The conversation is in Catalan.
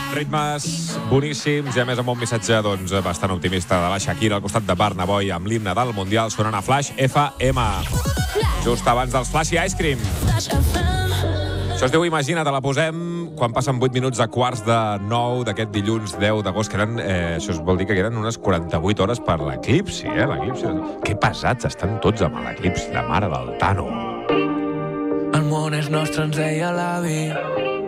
Ritmes boníssims i a més amb un missatge bastant optimista de la Shakira al costat de Burna Boy amb l'himne del Mundial sonant a Flash FM. Just abans dels Flash i Ice Cream. Això es diu Imagina't, la posem quan passen 8 minuts a quarts de 9 d'aquest dilluns 10 d'agost, que això vol dir que queden unes 48 hores per l'eclipsi, l'eclipsi. Que pesats estan tots amb l'eclipsi, la mare del Tano. El món és nostre, ens deia l'avi.